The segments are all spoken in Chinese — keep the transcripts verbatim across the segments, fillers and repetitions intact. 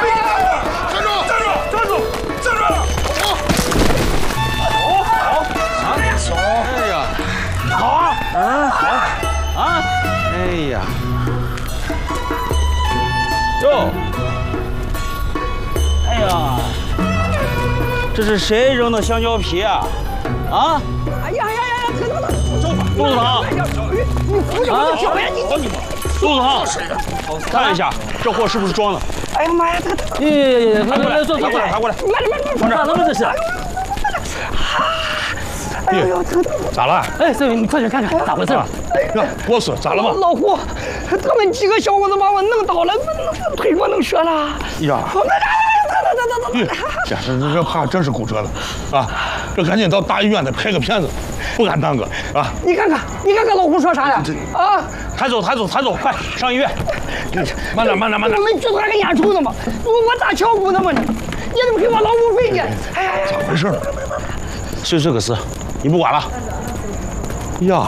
站住！站住！站住！站住！好，好，好， 哎呀， 好啊！ 啊，好啊！哎呀，哟， 哎呀，这是谁扔的香蕉皮啊？啊？ 哎呀呀呀呀！疼疼疼！ 肚子疼？ 你扶着我的脚呀！你你肚子疼？看一下，这货是不是装的？ 哎呀妈呀！疼疼！ 耶耶耶！来来来，坐坐过来，爬过来。 慢点慢点！ 咋了吗？这是？ 哎呦，疼疼！ 咋了？ 哎，这位你快点看看咋回事吧？ 呀，我说咋了嘛？ 老胡，他们几个小伙子把我弄倒了，那腿给我弄折了。 呀， 疼疼疼疼疼！ 这是这这怕真是骨折了啊！这赶紧到大医院得拍个片子，不敢耽搁啊！ 你看看，你看看老胡说啥呀？啊！ 抬走，抬走，抬走，快上医院！ 慢点，慢点，慢点！ 你们剧团个演出的吗？我我打敲鼓的吗？你你怎么给我劳务费呢？哎呀呀！ 咋回事？ 就这个事，你不管了。 呀，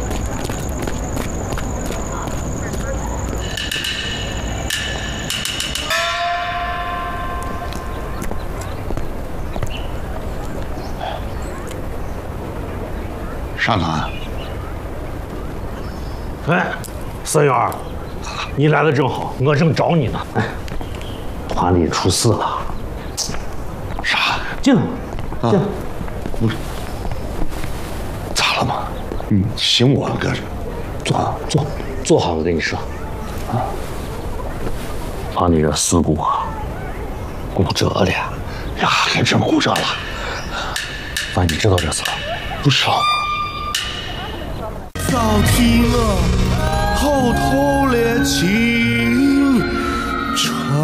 啥干？ 哎，四元，你来的正好，我正找你呢。哎，团里出事了。 啥？ 进来，进来。 咋了嘛？嗯，醒我了，搁这。 坐坐坐好，我跟你说。啊，团里这事故啊，骨折了。 呀，还真骨折了。 反正你知道这事儿？ 不知道吗？ 早天啊，好讨来情。